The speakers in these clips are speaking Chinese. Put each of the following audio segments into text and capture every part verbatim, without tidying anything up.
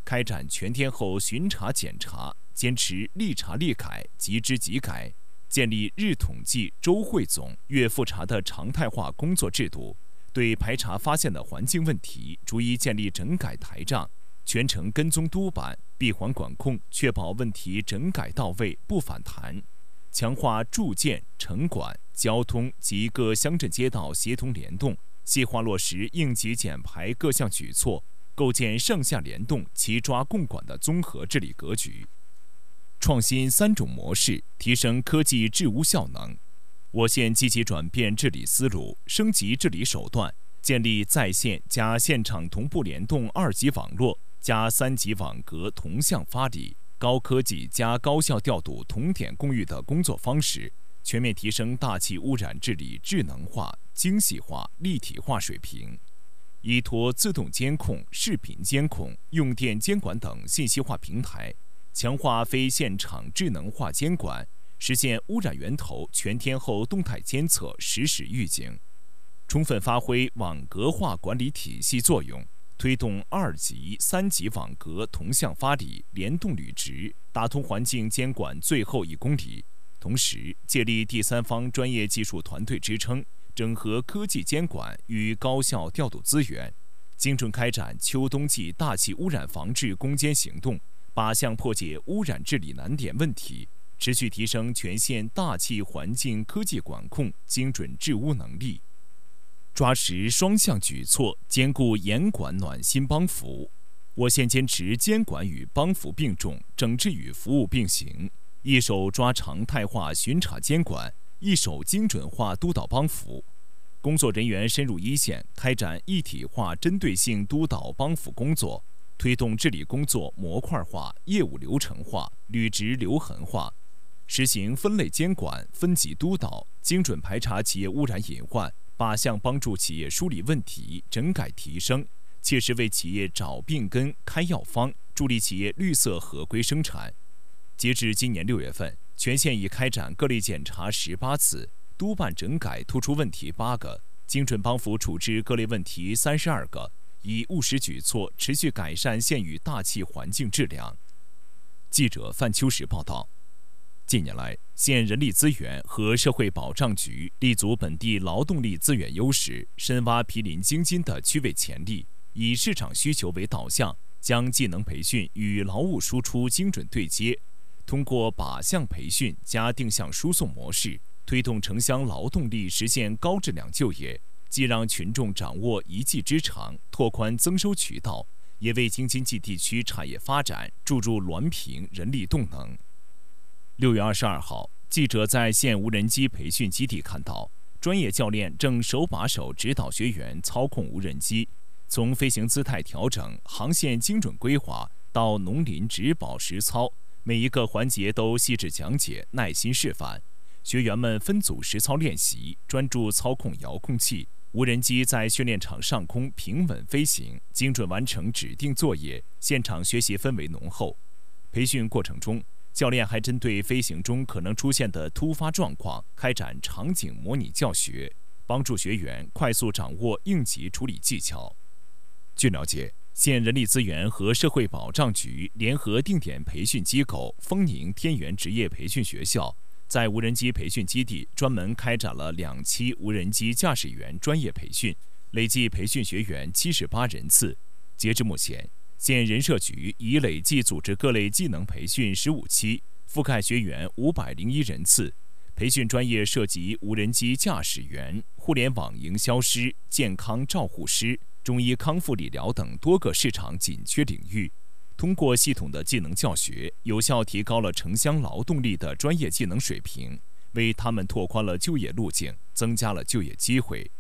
开展全天候巡查检查，坚持立查立改、即知即改，建立日统计、周汇总、月复查的常态化工作制度，对排查发现的环境问题逐一建立整改台账，全程跟踪督办，闭环管控，确保问题整改到位不反弹。强化住建、城管、交通及各乡镇街道协同联动，细化落实应急减排各项举措，构建上下联动、齐抓共管的综合治理格局。创新三种模式，提升科技治污效能。我县积极转变治理思路，升级治理手段，建立在线加现场同步联动二级网络加三级网格同向发力，高科技加高效调度同点共育的工作方式，全面提升大气污染治理智能化、精细化、立体化水平。依托自动监控、视频监控、用电监管等信息化平台，强化非现场智能化监管，实现污染源头全天候动态监测、实时预警，充分发挥网格化管理体系作用，推动二级、三级网格同向发力、联动履职，打通环境监管最后一公里。同时，借力第三方专业技术团队支撑，整合科技监管与高效调度资源，精准开展秋冬季大气污染防治攻坚行动，靶向破解污染治理难点问题，持续提升全县大气环境科技管控精准治污能力。抓实双向举措，兼顾严管暖心帮扶。我县坚持监管与帮扶并重，整治与服务并行，一手抓常态化巡查监管，一手精准化督导帮扶。工作人员深入一线，开展一体化针对性督导帮扶工作，推动治理工作模块化、业务流程化、履职留痕化，实行分类监管、分级督导，精准排查企业污染隐患，靶向帮助企业梳理问题、整改提升，切实为企业找病根、开药方，助力企业绿色合规生产。截至今年六月份，全县已开展各类检查十八次，督办整改突出问题八个，精准帮扶处置各类问题三十二个，以务实举措持续改善县域大气环境质量。记者范秋实报道。近年来，县人力资源和社会保障局立足本地劳动力资源优势，深挖毗邻京津的区位潜力，以市场需求为导向，将技能培训与劳务输出精准对接，通过靶向培训加定向输送模式，推动城乡劳动力实现高质量就业，既让群众掌握一技之长，拓宽增收渠道，也为京津冀地区产业发展注入滦平人力动能。六月二十二号，记者在县无人机培训基地看到，专业教练正手把手指导学员操控无人机，从飞行姿态调整、航线精准规划到农林植保实操，每一个环节都细致讲解、耐心示范。学员们分组实操练习，专注操控遥控器，无人机在训练场上空平稳飞行，精准完成指定作业，现场学习氛围浓厚。培训过程中，教练还针对飞行中可能出现的突发状况开展场景模拟教学，帮助学员快速掌握应急处理技巧。据了解，县人力资源和社会保障局联合定点培训机构丰宁天元职业培训学校，在无人机培训基地专门开展了两期无人机驾驶员专业培训，累计培训学员七十八人次。截至目前，县人社局已累计组织各类技能培训十五期，覆盖学员五百零一人次。培训专业涉及无人机驾驶员、互联网营销师、健康照护师、中医康复理疗等多个市场紧缺领域。通过系统的技能教学，有效提高了城乡劳动力的专业技能水平，为他们拓宽了就业路径，增加了就业机会。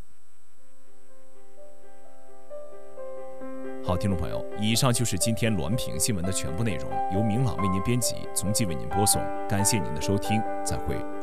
好，听众朋友，以上就是今天滦平新闻的全部内容，由明朗为您编辑，从即为您播送。感谢您的收听，再会。